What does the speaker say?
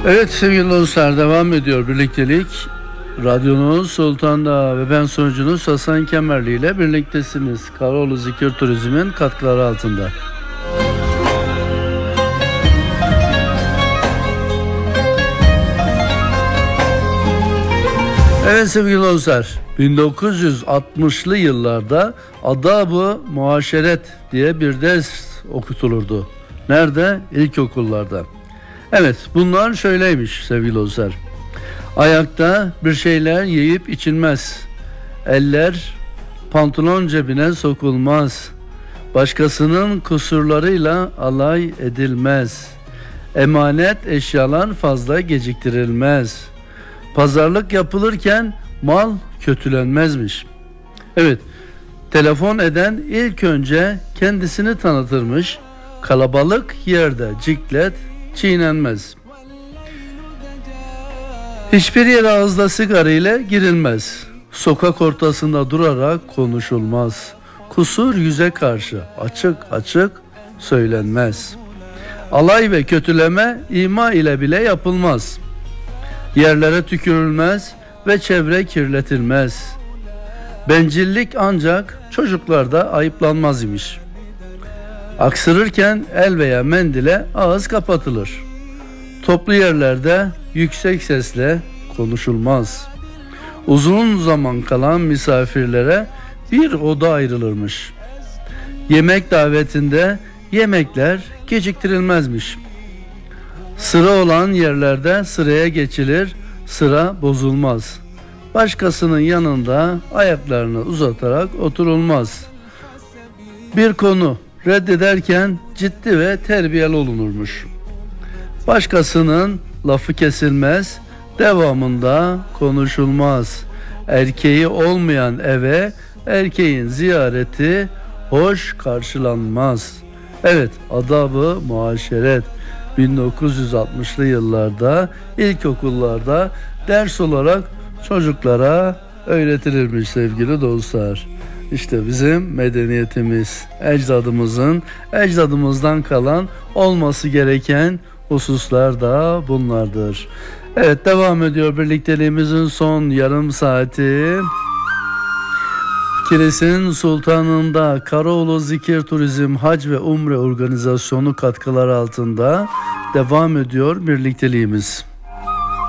Evet sevgili dostlar, devam ediyor birliktelik. Radyonuz Sultan'da ve ben sunucunuz Hasan Kemerli ile birliktesiniz. Karaoğlu Zikir Turizm'in katkıları altında. Evet sevgili dostlar, 1960'lı yıllarda Adab-ı Muaşeret diye bir ders okutulurdu. Nerede? İlkokullarda. Evet, bunlar şöyleymiş sevgili dostlar. Ayakta bir şeyler yiyip içilmez. Eller pantolon cebine sokulmaz. Başkasının kusurlarıyla alay edilmez. Emanet eşyalar fazla geciktirilmez. Pazarlık yapılırken mal kötülenmezmiş. Evet, telefon eden ilk önce kendisini tanıtırmış. Kalabalık yerde ciklet çiğnenmez. Hiçbir yere ağızda sigara ile girilmez. Sokak ortasında durarak konuşulmaz. Kusur yüze karşı açık açık söylenmez. Alay ve kötüleme ima ile bile yapılmaz. Yerlere tükürülmez ve çevre kirletilmez. Bencillik ancak çocuklarda ayıplanmaz imiş. Aksırırken el veya mendile ağız kapatılır. Toplu yerlerde yüksek sesle konuşulmaz. Uzun zaman kalan misafirlere bir oda ayrılırmış. Yemek davetinde yemekler geciktirilmezmiş. Sıra olan yerlerde sıraya geçilir, sıra bozulmaz. Başkasının yanında ayaklarını uzatarak oturulmaz. Bir konu reddederken ciddi ve terbiyeli olunurmuş. Başkasının lafı kesilmez, devamında konuşulmaz. Erkeği olmayan eve erkeğin ziyareti hoş karşılanmaz. Evet, adab-ı muaşeret 1960'lı yıllarda ilkokullarda ders olarak çocuklara öğretilirmiş sevgili dostlar. İşte bizim medeniyetimiz, ecdadımızdan kalan olması gereken hususlar da bunlardır. Evet, devam ediyor birlikteliğimizin son yarım saati. Kilis'in sultanında Karaoğlu Zikir Turizm Hac ve Umre Organizasyonu katkıları altında devam ediyor birlikteliğimiz.